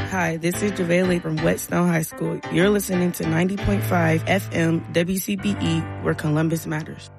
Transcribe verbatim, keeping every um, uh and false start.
Hi, this is JaVale from Whetstone High School. You're listening to ninety point five F M W C B E, where Columbus matters.